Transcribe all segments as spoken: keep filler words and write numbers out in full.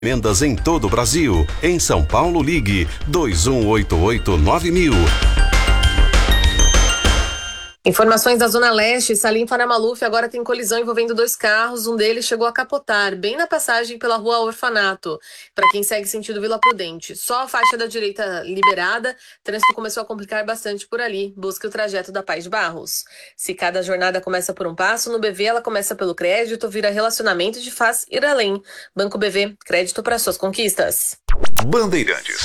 Vendas em todo o Brasil. Em São Paulo, ligue dois um oito oito nove mil. Informações da Zona Leste, Salim Faria Maluf agora tem colisão envolvendo dois carros, um deles chegou a capotar, bem na passagem pela rua Orfanato, para quem segue sentido Vila Prudente. Só a faixa da direita liberada, trânsito começou a complicar bastante por ali, busque o trajeto da Paz de Barros. Se cada jornada começa por um passo, no B V ela começa pelo crédito, vira relacionamento e te faz ir além. Banco B V, crédito para suas conquistas. Bandeirantes.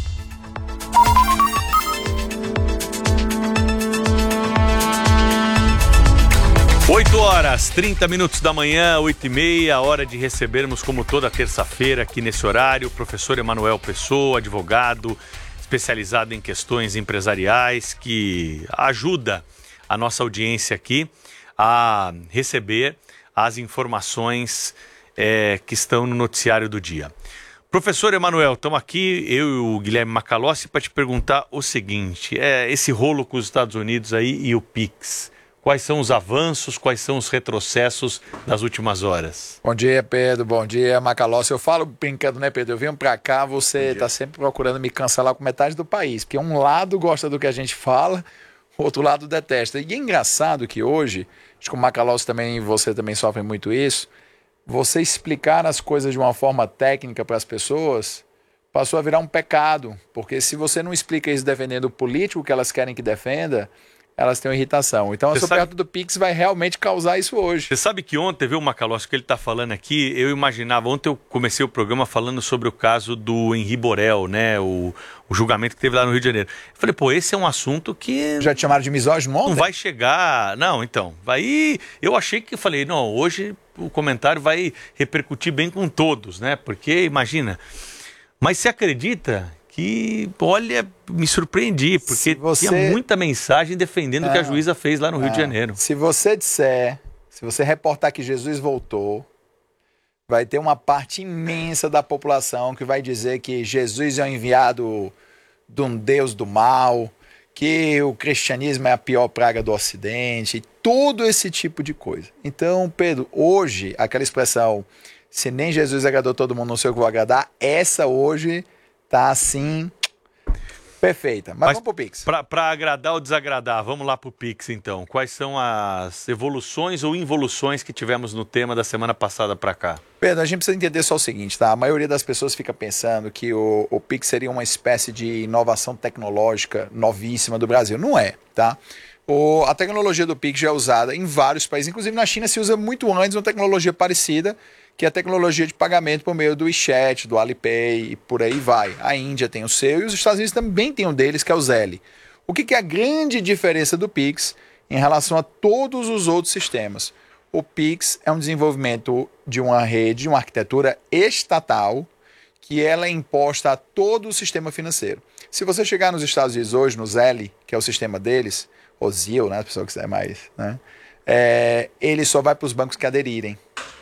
oito horas, trinta minutos da manhã, oito e meia, hora de recebermos, como toda terça-feira aqui nesse horário, o professor Emanuel Pessoa, advogado especializado em questões empresariais, que ajuda a nossa audiência aqui a receber as informações é, que estão no noticiário do dia. Professor Emanuel, estamos aqui, eu e o Guilherme Macalossi, para te perguntar o seguinte, é, esse rolo com os Estados Unidos aí e o Pix. Quais são os avanços, quais são os retrocessos das últimas horas? Bom dia, Pedro. Bom dia, Macalossi. Eu falo brincando, né, Pedro? Eu venho pra cá, você tá sempre procurando me cancelar com metade do país, porque um lado gosta do que a gente fala, o outro lado detesta. E é engraçado que hoje, acho que o Macalossi também, você também sofre muito isso, você explicar as coisas de uma forma técnica para as pessoas passou a virar um pecado, porque se você não explica isso defendendo o político que elas querem que defenda, elas têm uma irritação. Então, a sua pergunta do Pix vai realmente causar isso hoje. Você sabe que ontem, viu, Macalossi, que ele está falando aqui, eu imaginava, ontem eu comecei o programa falando sobre o caso do Henri Borel, né, o, o julgamento que teve lá no Rio de Janeiro. Eu falei, pô, esse é um assunto que... Já te chamaram de misógino ontem? Não vai chegar... Não, então, vai... Eu achei que, falei, não, hoje o comentário vai repercutir bem com todos, né, porque, imagina... Mas você acredita... que, olha, me surpreendi, porque você... tinha muita mensagem defendendo o que a juíza fez lá no Rio de Janeiro. Se você disser, se você reportar que Jesus voltou, vai ter uma parte imensa da população que vai dizer que Jesus é o enviado de um Deus do mal, que o cristianismo é a pior praga do Ocidente, todo esse tipo de coisa. Então, Pedro, hoje, aquela expressão, se nem Jesus agradou todo mundo, não sei o que vou agradar, essa hoje... tá assim, perfeita. Mas, Mas vamos pro Pix. Para agradar ou desagradar, vamos lá pro Pix então. Quais são as evoluções ou involuções que tivemos no tema da semana passada para cá? Pedro, a gente precisa entender só o seguinte, tá? A maioria das pessoas fica pensando que o, o Pix seria uma espécie de inovação tecnológica novíssima do Brasil. Não é, tá? O, a tecnologia do Pix já é usada em vários países, inclusive na China se usa muito antes uma tecnologia parecida, que é a tecnologia de pagamento por meio do WeChat, do Alipay e por aí vai. A Índia tem o seu e os Estados Unidos também tem um deles, que é o Zelle. O que, que é a grande diferença do Pix em relação a todos os outros sistemas? O Pix é um desenvolvimento de uma rede, de uma arquitetura estatal, que ela é imposta a todo o sistema financeiro. Se você chegar nos Estados Unidos hoje, no Zelle, que é o sistema deles, ou Zelle, né, a pessoa que quiser mais, né, é, ele só vai para os bancos que aderirem.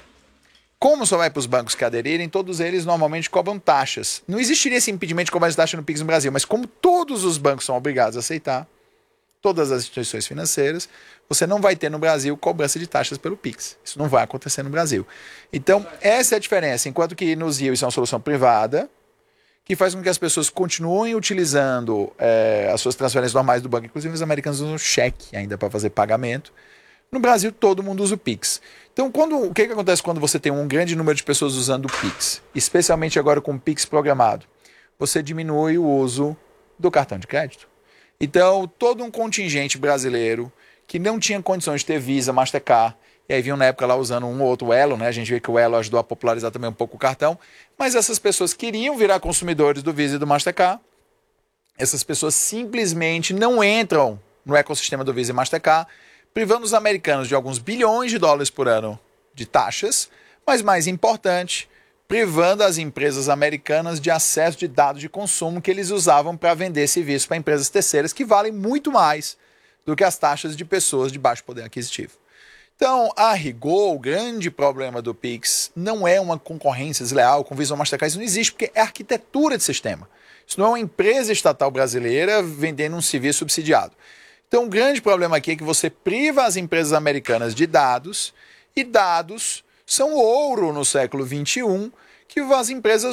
Como só vai para os bancos que aderirem, todos eles normalmente cobram taxas. Não existiria esse impedimento de cobrar taxa no Pix no Brasil, mas como todos os bancos são obrigados a aceitar, todas as instituições financeiras, você não vai ter no Brasil cobrança de taxas pelo Pix. Isso não vai acontecer no Brasil. Então, essa é a diferença. Enquanto que no Zelle isso é uma solução privada, que faz com que as pessoas continuem utilizando é, as suas transferências normais do banco. Inclusive, os americanos usam cheque ainda para fazer pagamento. No Brasil, todo mundo usa o Pix. Então, quando, o que, que acontece quando você tem um grande número de pessoas usando o Pix? Especialmente agora com o Pix programado. Você diminui o uso do cartão de crédito. Então, todo um contingente brasileiro que não tinha condições de ter Visa, Mastercard, e aí vinham na época lá usando um ou outro Elo, né? A gente vê que o Elo ajudou a popularizar também um pouco o cartão, mas essas pessoas queriam virar consumidores do Visa e do Mastercard. Essas pessoas simplesmente não entram no ecossistema do Visa e Mastercard, privando os americanos de alguns bilhões de dólares por ano de taxas, mas mais importante, privando as empresas americanas de acesso de dados de consumo que eles usavam para vender serviços para empresas terceiras que valem muito mais do que as taxas de pessoas de baixo poder aquisitivo. Então, a rigor, o grande problema do Pix não é uma concorrência desleal com Visa ou Mastercard, isso não existe, porque é arquitetura de sistema. Isso não é uma empresa estatal brasileira vendendo um serviço subsidiado. Então, o grande problema aqui é que você priva as empresas americanas de dados, e dados são ouro no século vinte e um, que as empresas